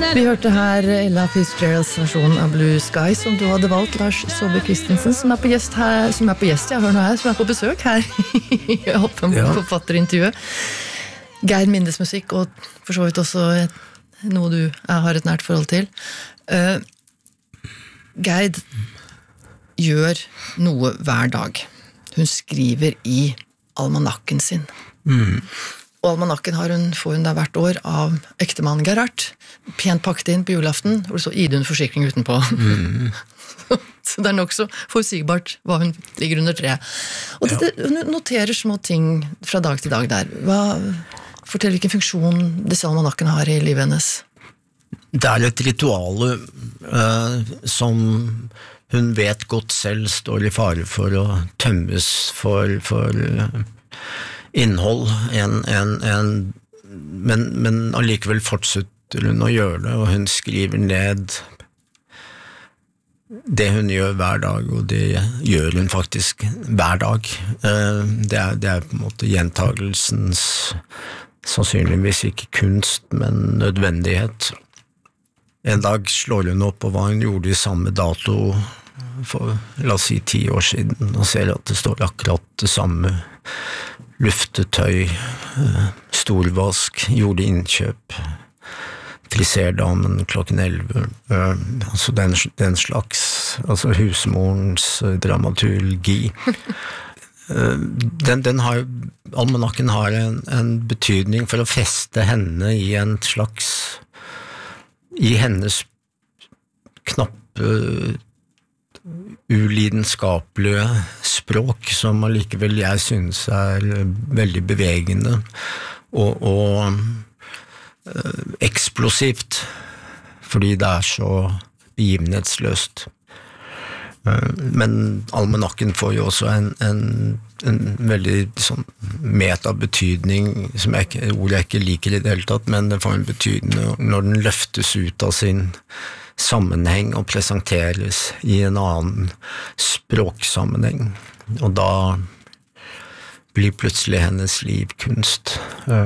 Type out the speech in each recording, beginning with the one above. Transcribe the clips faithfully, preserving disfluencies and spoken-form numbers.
Vi hørte her Ella Fitzgeralds versjon av Blue Sky, som du hadde valgt, Lars Saabye Christensen, som er på gjest her, som er på gjest, jeg hører nå her, som er på besøk her i Åpen bok forfatterintervjuet. Geir Mindes musikk, og for så vidt også et, noe du har et nært forhold til. Uh, Geir gjør noe hver dag. Hun skriver i almanakken sin. Mm. Og almanakken har hun, får hun da hvert år av ektemann Gerhard, pent pakket inn på julaften, hvor det så Idun forsikring utenpå. Mm. Så det er nok så forutsigbart hva hun ligger under tre. Og det, ja. Hun noterer små ting fra dag til dag der. Hva, fortell hvilken funksjon disse almanakken har i livet hennes. Det er et ritual uh, som hun vet godt selv står i fare for å tømmes for, for uh, innhold, en, en, en, men, men allikevel fortsetter hun å gjøre det, og hun skriver ned det hun gjør hver dag, og det gjør hun faktisk hver dag. Det er, det er på en måte gjentagelsens, sannsynligvis ikke kunst, men nødvendighet. En dag slår hun opp på hva hun gjorde i samme dato for, la oss si, ti år siden, og ser at det står akkurat det samme. Luftetøy, storvask, gjorde innkjøp, friserdamen klokken elleve, altså den, den slags, altså husmorens dramaturgi. Den, den har, almanakken har en, en betydning for å feste henne i en slags, i hennes knappe, ulidenskapelige språk, som allikevel jeg synes er veldig bevegende og, og øh, eksplosivt, fordi det er så begivenhetsløst. Men almanakken får jo også en, en, en veldig sånn metabetydning, som jeg ikke, ord jeg ikke liker i det hele tatt, men det får en betydning når den løftes ut av sin sammenheng og presenteres i en annen språksammenheng. Og da blir plutselig hennes liv kunst.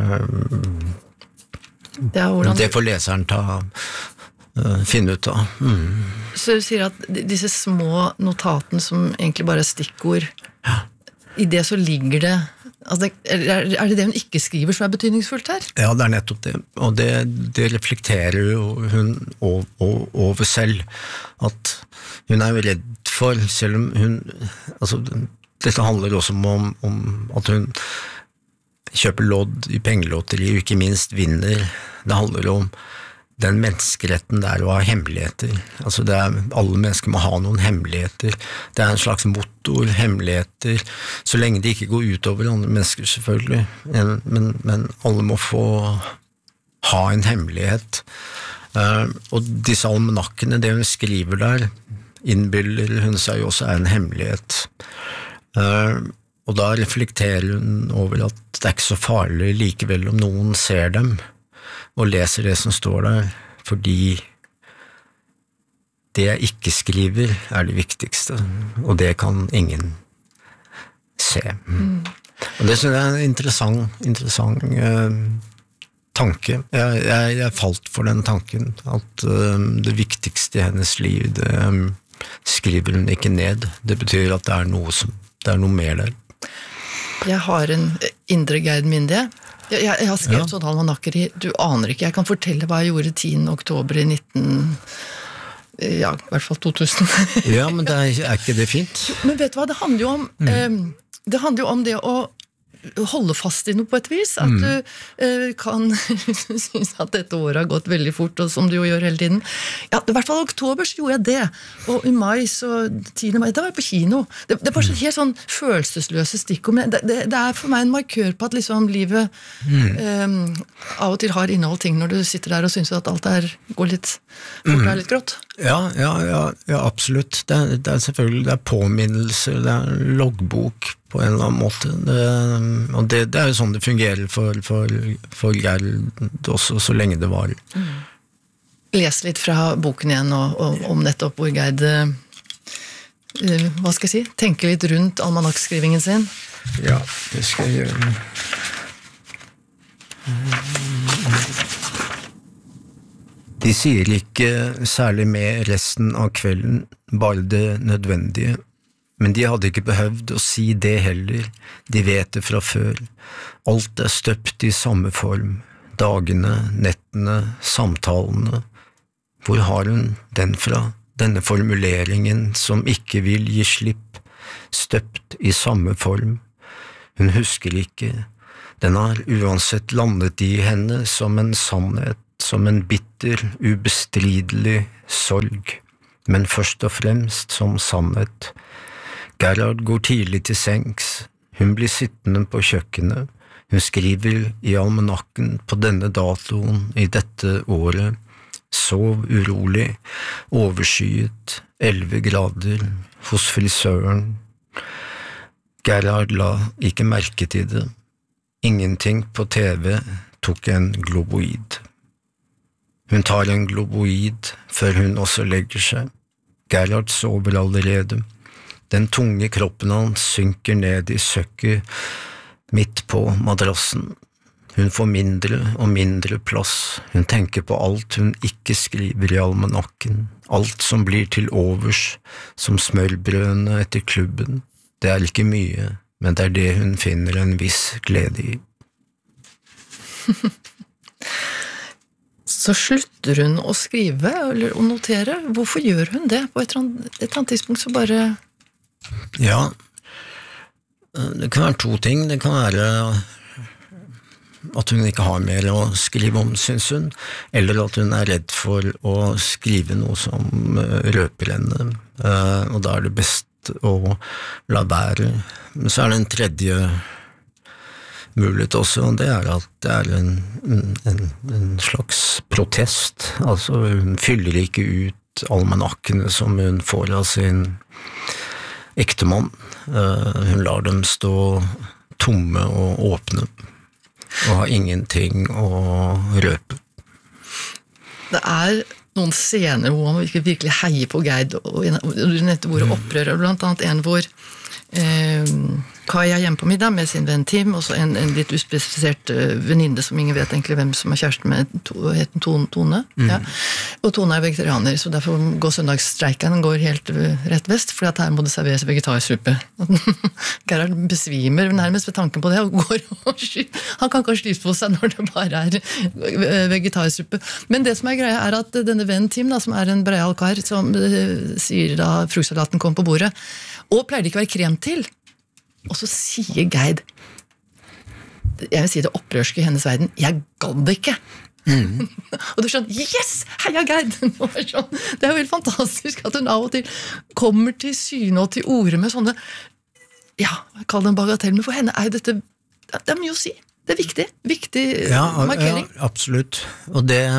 Det, hvordan... det får leseren ta, finne ut av. Mm. Så du sier at disse små notatene som egentlig bare er stikkord, ja. I det så ligger det, altså er det det hun ikke skriver som er betydningsfullt her? Ja, det er nettopp det, og det, det reflekterer jo hun over selv, at hun er jo redd for, selv om hun, altså dette handler også om, om at hun kjøper lodd i pengelotteri, og ikke minst vinner. Det handler om den menneskeretten der å ha hemmeligheter. Altså det er, alle mennesker må ha noen hemmeligheter. Det er en slags motor, hemmeligheter, så lenge de ikke går ut over andre mennesker selvfølgelig. Men, men alle må få ha en hemmelighet. Uh, og disse almanakkene, det hun skriver der, innbyller hun seg jo også er en hemmelighet. Uh, og da reflekterer hun over at det er ikke så farlig likevel om noen ser dem, og leser det som står der, fordi det jeg ikke skriver er det viktigste, og det kan ingen se. Mm. Og det synes jeg er en interessant, interessant uh, tanke. Jeg, jeg, jeg falt for den tanken, at uh, det viktigste i hennes liv, det um, skriver hun ikke ned. Det betyr at det er noe, som, det er noe mer der. Jeg har en indre Geir Minde. Jeg, jeg, jeg har skrevet ja. sånn almanakker i, du aner ikke, jeg kan fortelle hva jeg gjorde tiende oktober i nitten, ja, i hvert fall to tusen. Ja, men det er, er ikke det fint? Men vet du hva, det handler jo om, mm. eh, det handler jo om det å holde fast i noe på et vis, at mm. du eh, kan synes at dette året har gått veldig fort, og som du jo gjør hele tiden. Ja, i hvert fall i oktober så gjorde jeg det, og i mai så tiende mai, da var jeg på kino. Det, det er bare så helt sånn følelsesløse stikkord, men det, det, det er for meg en markør på at liksom livet mm. eh, av og til har innhold ting når du sitter der og synes at alt er, går litt fort og er litt grått. Ja, ja, ja, ja absolutt. Det er, det er selvfølgelig, det er påminnelser, det er loggbok på en eller annen måte. Det, og det, det er jo sånn det fungerer for, for, for Gerd også, så lenge det var. Mm. Les litt fra boken igjen, og, og om nettopp hvor Gerd, uh, hva skal jeg si, tenker litt rundt almanakkskrivingen sin. Ja, det skal jeg gjøre. De sier ikke særlig med resten av kvelden, bare det nødvendige, men de hadde ikke behøvd å si det heller, de vet det fra før. Alt er støpt i samme form, dagene, nettene, samtalene. Hvor har hun den fra, denne formuleringen som ikke vil gi slipp, støpt i samme form? Hun husker ikke, den har uansett landet i henne som en sannhet, som en bitter, ubestridelig sorg, men først og fremst som sannhet. Gerhard går tidlig til sengs, hun blir sittende på kjøkkenet, hun skriver i almanakken på denne datoen i dette året, sov urolig, overskyet, elleve grader, hos frisøren. Gerhard la ikke merke til det, ingenting på T V tok en globoid. Hun tar en globoid før hun også legger seg. Gerhard sover allerede. Den tunge kroppen hans synker ned i søkket midt på madrassen. Hun får mindre og mindre plass. Hun tenker på alt hun ikke skriver i almanakken. Alt som blir til overs, som smørbrødene etter klubben. Det er ikke mye, men det er det hun finner en viss glede i. Så slutter hun å skrive eller å notere. Hvorfor gjør hun det? På et eller annet, et eller annet tidspunkt så bare... Ja, det kan være to ting. Det kan være at hun ikke har mer å skrive om, synes hun, eller at hun er redd for å skrive noe som røper henne, og da er det best å la være. Men så er det en tredje mulighet også, og det er at det er en, en, en slags protest. Altså, hun fyller ikke ut almanakkene som hun får av sin ektemann. Hun lar dem stå tomme og åpne, og har ingenting å røpe. Det er noen scener hvor man virkelig heier på Gerd, og du nevnte ordet opprør, blant annet en hvor eh, Kai er hjemme på middag med sin venn Tim, og så en, en litt uspesifisert uh, venninne som ingen vet egentlig hvem som er kjæresten med, to, heter Tone, Tone. Mm. Ja. Og Tone er vegetarianer, så derfor går søndagsstreiken, den går helt uh, rett vest, for at her må det serveres vegetarsuppe. Gerhard besvimer nærmest ved tanken på det, og går og skyter. Han kan ikke ha slipt på seg når det bare er vegetarsuppe. Men det som er greia er at denne vennen Tim, da, som er en breial kar, som uh, sier da fruktsalaten kom på bordet, og pleier det ikke være krem til, og så sier Gerd, jeg vil si det opprørske i hennes verden, jeg gadd det ikke. Mm. Og du skjønner, yes, heia Gerd! Det er jo helt fantastisk at hun av og til kommer til syne og til ord med sånne, ja, jeg kaller det en bagatell, men for henne er dette, det er mye å si. Det er viktig, viktig ja, markering. Ja, absolutt. Og det,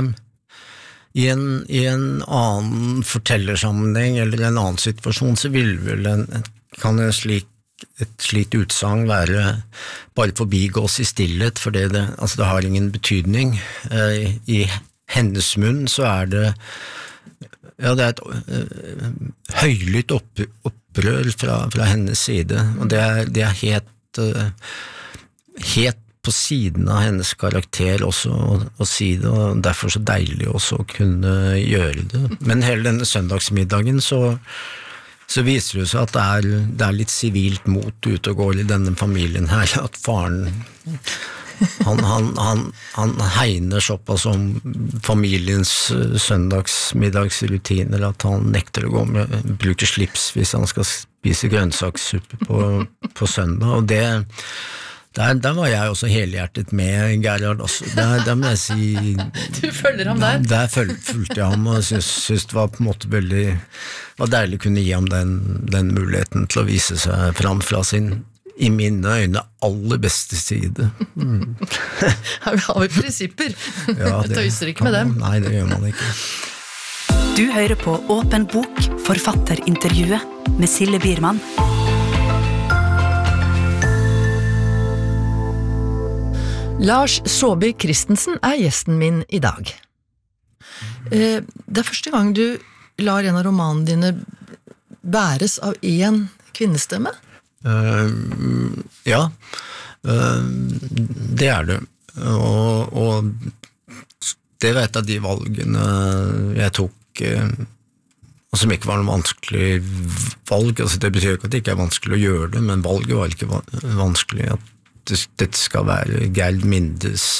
i en, i en annen fortellersammenheng, eller en annen situasjon, så vil vel en, kan en slik et slikt utsagn være bare forbigås i stillhet, for det, det, altså det har ingen betydning. Eh, I hennes munn så er det ja, det er et uh, høylytt opp, opprør fra, fra hennes side, og det er, det er helt uh, helt på siden av hennes karakter også å, å si det, og derfor så deilig også å kunne gjøre det. Men hele denne søndagsmiddagen så så viser det seg at det er, det er litt sivilt mot ute og går i denne familien her, at faren han, han, han, han hegner såpass om familiens søndagsmiddagsrutiner at han nekter å gå med, bruke slips hvis han skal spise grønnsakssuppe på, på søndag, og det Der, der var jeg også helhjertet med Gerhard også. Der, der må jeg si... Du følger ham der? Der fulgte jeg ham, og synes, synes det var på en måte veldig var deilig å kunne gi ham den, den muligheten til å vise seg fram fra sin, i mine øyne, aller beste side. Mm. Her har vi prinsipper. Ja, det tøyser ikke med dem. Nei, det gjør man ikke. Du hører på Åpen bok, forfatterintervjuet med Sille Biermann. Lars Saabye Christensen er gjesten min i dag. Det er første gang du lar en av romanene dine bæres av en kvinnestemme? Uh, ja, uh, det er det. Og, og det var et av de valgene jeg tok, og som ikke var noe vanskelig valg. Altså, det betyr ikke at det ikke er vanskelig å gjøre det, men valget var ikke vanskelig. At det, dette skal være Gerd Mindes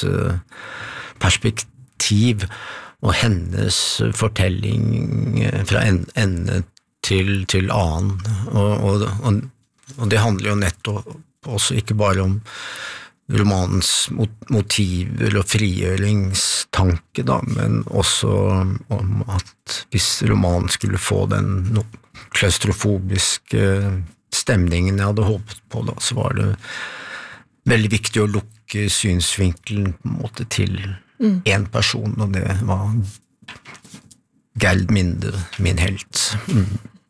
perspektiv og hennes fortelling fra ende til, til annen. Og, og, og, og det handler jo nettopp også ikke bare om romanens motiver og frigjøringstanke, da, men også om at hvis romanen skulle få den no, klaustrofobiske stemningen jeg hadde håpet på, da, så var det veldig viktig å lukke synsvinkelen på en måte til mm. en person, og det var Gerd Minde, min helt. Mm.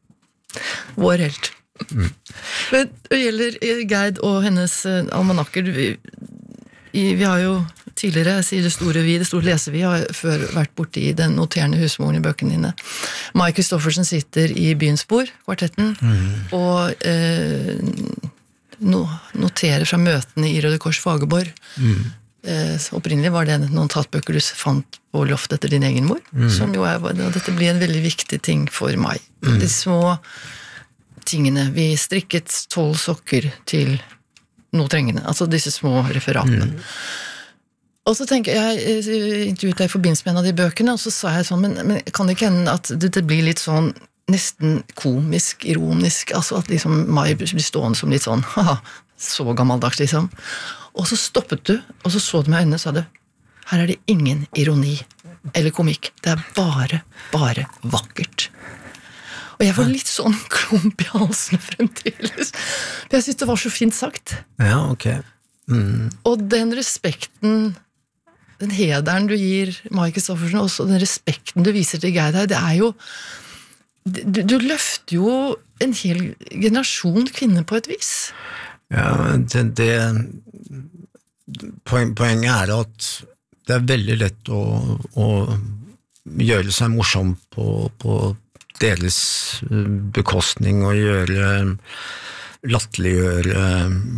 Vår helt. Mm. Men det gjelder Gerd og hennes almanakker, vi, vi har jo tidligere, jeg sier det store vi, det store leser vi, har før vært borte i den noterende husmoren i bøkene dine. Mai Kristoffersen sitter i Byens Bord, kvartetten, mm. og eh, no, noterer fra møtene i Røde Kors Fagerborg. Mm. Eh, opprinnelig var det noen tattbøker du fant på loft etter din egen mor, mm. som jo er, og dette blir en veldig viktig ting for meg. Mm. De små tingene, vi strikket tolv sokker til noe trengende, altså disse små referatene. Mm. Og så tenker jeg, jeg intervjuet deg i forbindelse med en av de bøkene, og så sa jeg sånn, men, men kan det ikke hende at det, det blir litt sånn nesten komisk, ironisk, altså at liksom Mai blir stående som litt sånn, haha, så gammeldags liksom. Og så stoppet du, og så så du meg i øynene og sa du, her er det ingen ironi eller komikk, det er bare, bare vakkert. Og jeg får litt sånn klump i halsen fremdeles, for jeg synes det var så fint sagt. Ja, ok. Mm. Og den respekten, den hederen du gir Mai Kristoffersen, og den respekten du viser til Gerd her, det er jo, du, du løfter jo en hel generasjon kvinner på et vis. Ja, det, det poen, poenget er at det er veldig lett å, å gjøre seg morsom på, på deres bekostning og gjøre latterliggjøre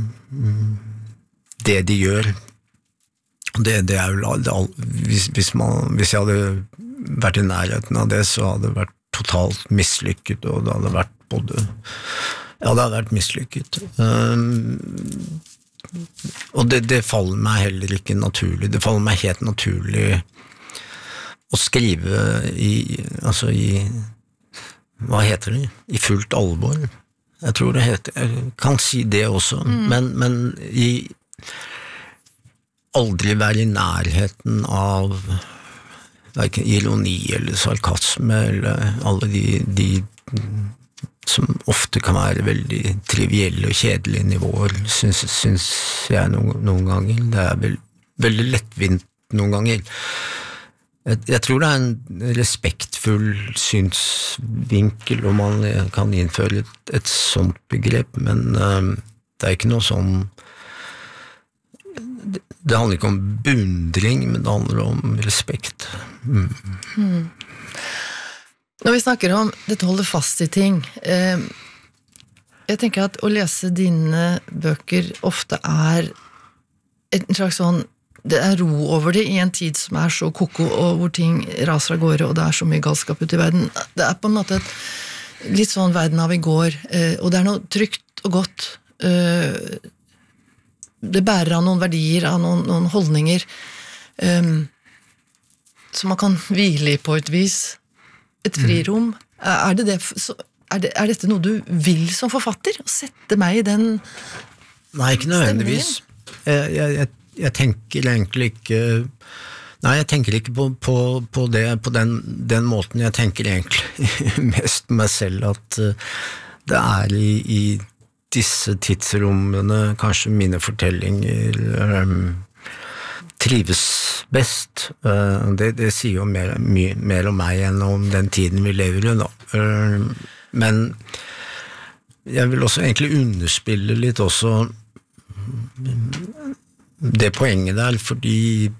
det de gjør. Det, det er jo det, hvis, hvis, man, hvis jeg hadde vært i nærheten av det, så hadde det vært totalt mislykket, og det hadde vært både ja, det hadde vært mislykket. Um, og det, det faller meg heller ikke naturlig. Det faller meg helt naturlig å skrive i, altså i, hva heter det? I fullt alvor. Jeg tror det heter, jeg kan si det også, mm. men, men i aldri være i nærheten av hverken ironi eller sarkasme eller alle de, de som ofte kan være veldig trivielle og kjedelige nivåer, synes, synes jeg noen, noen ganger. Det er veld, veldig lettvint noen ganger. Jeg, jeg tror det er en respektfull synsvinkel om man kan innføre et, et sånt begrep, men uh, det er ikke noe sånn det, det handler ikke om beundring, men det handler om respekt. Mm. Mm. Når vi snakker om dette holder fast i ting, eh, jeg tenker at å lese dine bøker ofte er en slags sånn, det er ro over det i en tid som er så koko, og hvor ting raser av gårde, og det er så mye galskap ute i verden. Det er på en måte et, litt sånn verden av i går, eh, og det er noe trygt og godt. Eh, det bærer av noen verdier, av noen, noen holdninger, eh, som man kan hvile i på et vis. Et frirom. Er, det det, er, det, er dette noe du vil som forfatter? Å sette meg i den Nei, ikke nødvendigvis. Jeg, jeg, jeg tenker egentlig ikke Nei, jeg tenker ikke på, på, på det på den, den måten. Jeg tenker egentlig mest meg selv at det er i, i disse tidsrommene kanskje mine fortellinger um, trives best. Det, det sier jo mer, mye, mer om meg enn om den tiden vi lever i da. Men jeg vil også egentlig underspille litt også det poenget der, fordi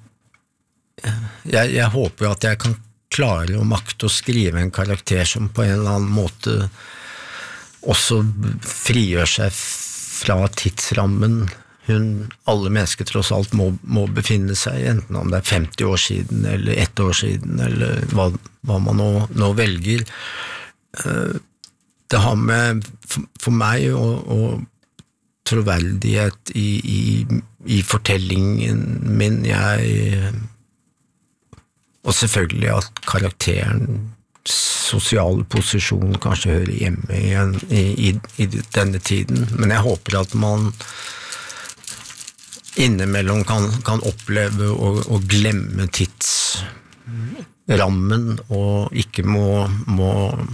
jeg, jeg håper at jeg kan klare å makte å skrive en karakter som på en eller annen måte også frigjør seg fra tidsrammen hun, alle mennesker tross alt må, må befinne seg, enten om det er femti år siden, eller ett år siden, eller hva, hva man nå, nå velger. Det har med, for meg, og, og troverdighet i, i, i fortellingen min, jeg, og selvfølgelig at karakteren sosiale posisjon kanskje hører hjemme igjen i, i, i denne tiden, men jeg håper at man innimellom kan, kan oppleve å, å glemme tidsrammen og ikke må, må